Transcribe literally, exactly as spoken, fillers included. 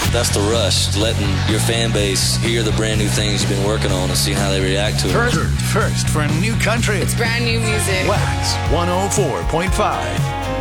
That's the rush, letting your fan base hear the brand new things you've been working on and see how they react to it. First, first for new country. It's brand new music. Wax one oh four point five.